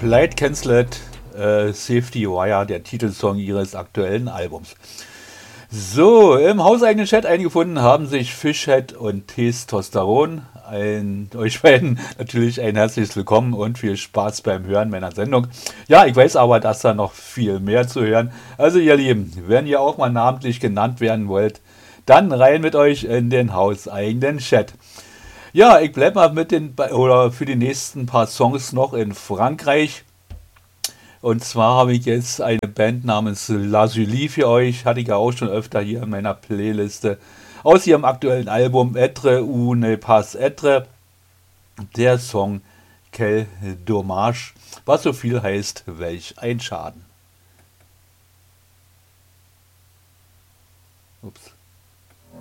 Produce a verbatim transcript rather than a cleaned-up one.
Flight Cancelled, äh, Safety Wire, der Titelsong ihres aktuellen Albums. So, im hauseigenen Chat eingefunden haben sich Fishhead und Testosteron. Ein, euch beiden natürlich ein herzliches Willkommen und viel Spaß beim Hören meiner Sendung. Ja, ich weiß aber, dass da noch viel mehr zu hören. Also ihr Lieben, wenn ihr auch mal namentlich genannt werden wollt, dann rein mit euch in den hauseigenen Chat. Ja, ich bleib mal mit den, oder für die nächsten paar Songs noch in Frankreich. Und zwar habe ich jetzt eine Band namens La Julie für euch. Hatte ich ja auch schon öfter hier in meiner Playliste. Aus ihrem aktuellen Album Être ou ne pas être. Der Song Quel Dommage. Was so viel heißt, welch ein Schaden. Ups.